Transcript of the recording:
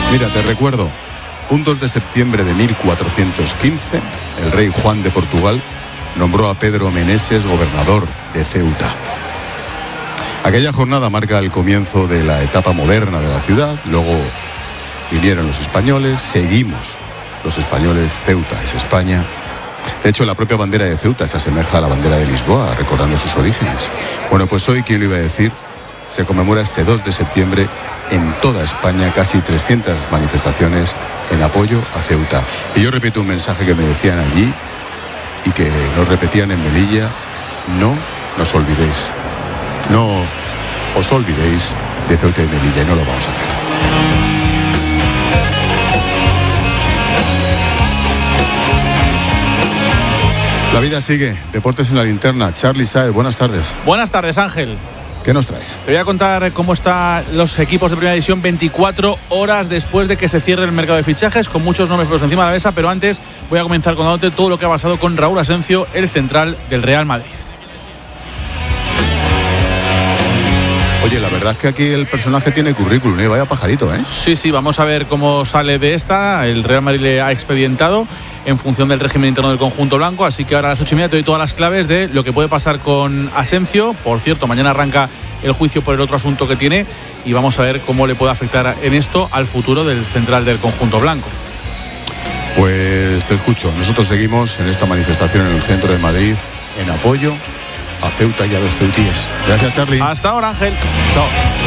Mira, te recuerdo, un 2 de septiembre de 1415, el rey Juan de Portugal nombró a Pedro Meneses gobernador de Ceuta. Aquella jornada marca el comienzo de la etapa moderna de la ciudad. Luego vinieron los españoles, seguimos los españoles, Ceuta es España. De hecho, la propia bandera de Ceuta se asemeja a la bandera de Lisboa, recordando sus orígenes. Bueno, pues hoy, ¿quién lo iba a decir? Se conmemora este 2 de septiembre en toda España, casi 300 manifestaciones en apoyo a Ceuta. Y yo repito un mensaje que me decían allí y que nos repetían en Melilla: no nos olvidéis, no os olvidéis de Ceuta y Melilla, y no lo vamos a hacer. La vida sigue, deportes en la linterna. Charly Saez, buenas tardes. Buenas tardes, Ángel. ¿Qué nos traes? Te voy a contar cómo están los equipos de Primera División 24 horas después de que se cierre el mercado de fichajes, con muchos nombres puestos encima de la mesa, pero antes voy a comenzar contándote todo lo que ha pasado con Raúl Asensio, el central del Real Madrid. Oye, la verdad es que aquí el personaje tiene currículum, vaya pajarito, ¿eh? Sí, vamos a ver cómo sale de esta. El Real Madrid le ha expedientado en función del régimen interno del conjunto blanco, así que ahora a las 8:30 te doy todas las claves de lo que puede pasar con Asensio. Por cierto, mañana arranca el juicio por el otro asunto que tiene y vamos a ver cómo le puede afectar en esto al futuro del central del conjunto blanco. Pues te escucho. Nosotros seguimos en esta manifestación en el centro de Madrid en apoyo a Ceuta y a los ceutíes. Gracias, Charly. Hasta ahora, Ángel. Chao.